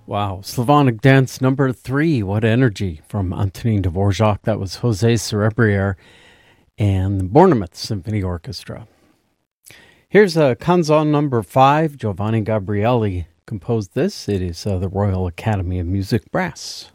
Wow, Slavonic Dance number 3, What Energy, from Antonin Dvorak. That was Jose Cerebriere and the Bournemouth Symphony Orchestra. Here's a Canzon number 5, Giovanni Gabrieli composed this. It is the Royal Academy of Music Brass.